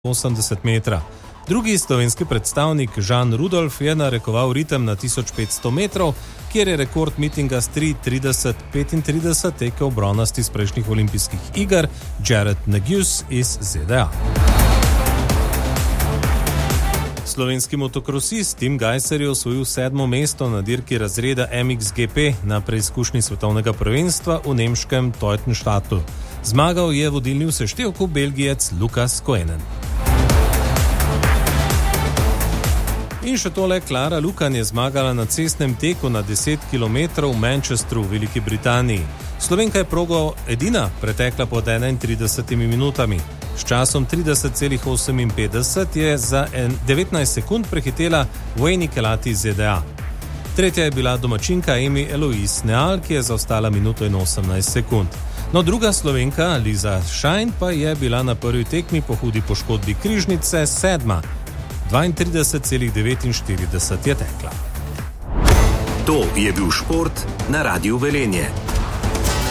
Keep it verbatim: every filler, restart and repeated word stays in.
osemdeset metra. Drugi slovenski predstavnik Žan Rudolf je narekoval ritem na tisoč petsto metrov, kjer je rekord mitinga s tri trideset petintrideset tekel bronasti iz prejšnjih olimpijskih iger Jared Nagius iz Z D A. Slovenski motokrosist Tim Gajser je osvojil sedmo mesto na dirki razreda M X G P na preizkušnji svetovnega prvenstva v nemškem Teutenstadtu. Zmagal je vodilni v seštevku Belgijec Lukas Koenen. In še tole, Klara Lukan je zmagala na cestnem teku na deset kilometrov v Manchesteru v Veliki Britaniji. Slovenka je progo edina pretekla pod enaintridesetimi minutami. S časom trideset celih oseminpetdeset je za devetnajst sekund prehitela Wayne Kelati iz Z D A. Tretja je bila domačinka Amy Eloise Neal, ki je zaostala minuto in osemnajst sekund. No, druga Slovenka, Liza Šajn, pa je bila na prvi tekmi po hudi poškodbi križnice sedma. dvaintrideset celih devetinštirideset je tekla. To je bil šport na Radiu Velenje.